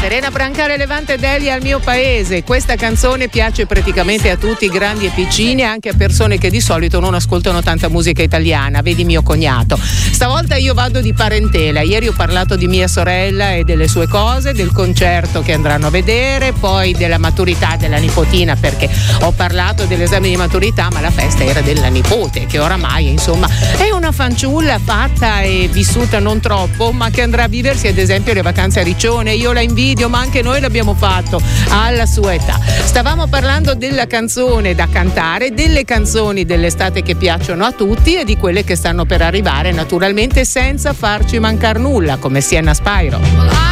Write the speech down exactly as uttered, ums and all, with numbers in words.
Serena Brancale, Levante Delia, al mio paese. Questa canzone piace praticamente a tutti, grandi e piccini, anche a persone che di solito non ascoltano tanta musica italiana, vedi mio cognato. Stavolta io vado di parentela. Ieri ho parlato di mia sorella e delle sue cose, del concerto che andranno a vedere, poi della maturità della nipotina, perché ho parlato dell'esame di maturità, ma la festa era della nipote, che oramai insomma è una fanciulla fatta e vissuta non troppo, ma che andrà a viversi ad esempio le vacanze a Riccione. Io la invidio, ma anche noi l'abbiamo fatto alla sua età. Stavamo parlando della canzone da cantare, delle canzoni dell'estate che piacciono a tutti e di quelle che stanno per arrivare, naturalmente senza farci mancar nulla, come Sienna Spyro.